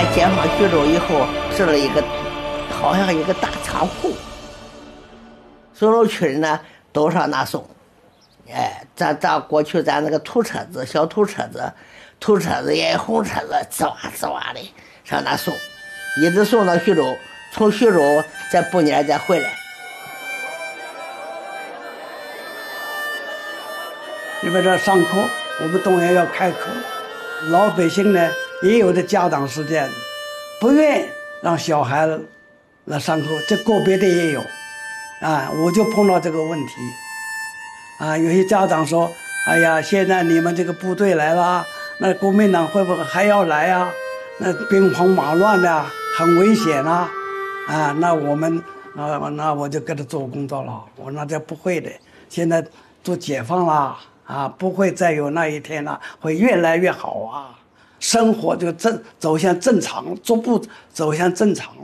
在解放徐州以后，设了一个好像一个大仓库，所有区人呢都上那送。哎，咱过去咱那个土车子，小土车子也红车子，滋哇滋哇的上那送，一直送到徐州，从徐州再不年再回来。 因为这上课，我们动员要开课，老百姓呢也有的家长是这样的，不愿让小孩来上课，这个别的也有，啊，我就碰到这个问题，啊，有些家长说，哎呀，现在你们这个部队来了，那国民党会不会还要来啊？那兵荒马乱的，很危险啊，啊，那我们那我就给他做工作了，我那这不会的，现在都解放了。啊，不会再有那一天了，会越来越好啊！生活就走向正常，逐步走向正常。